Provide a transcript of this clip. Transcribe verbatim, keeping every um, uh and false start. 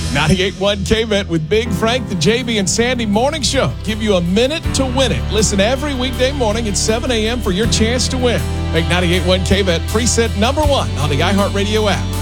ninety-eight point one K V E T with Big Frank, the J B and Sandy Morning Show. Give you a minute to win it. Listen every weekday morning at seven a.m. for your chance to win. Make ninety-eight point one K V E T preset number one on the iHeartRadio app.